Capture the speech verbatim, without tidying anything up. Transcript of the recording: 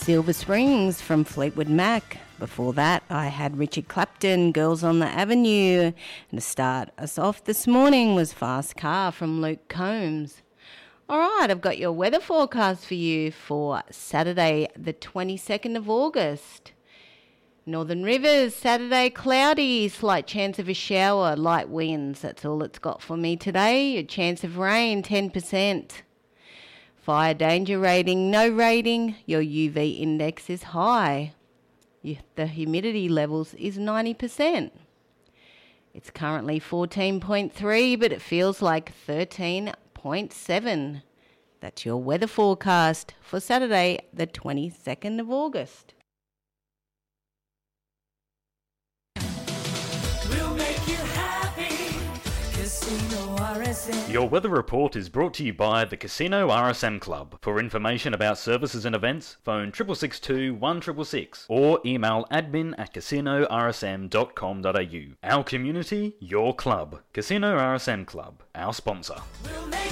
Silver Springs from Fleetwood Mac. Before that, I had Richard Clapton, Girls on the Avenue. And to start us off this morning was Fast Car from Luke Combs. All right, I've got your weather forecast for you for Saturday, the twenty-second of August. Northern Rivers, Saturday, cloudy, slight chance of a shower, light winds. That's all it's got for me today. A chance of rain, ten percent. Fire danger rating, no rating. Your U V index is high. You, the humidity levels is ninety percent. It's currently fourteen point three, but it feels like thirteen point seven. That's your weather forecast for Saturday, the twenty-second of August. We'll make you happy. Casino R S M. Your weather report is brought to you by the Casino R S M Club. For information about services and events, phone six six two, one six six six or email admin at casino r s m dot com dot a u. Our community, your club. Casino R S M Club, our sponsor. We'll make